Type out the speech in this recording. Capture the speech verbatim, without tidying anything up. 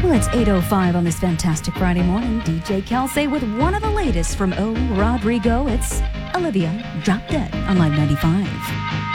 Well, it's eight oh five on this fantastic Friday morning. D J Kelsey with one of the latest from O. Rodrigo. It's Olivia, Drop Dead on Live ninety-five.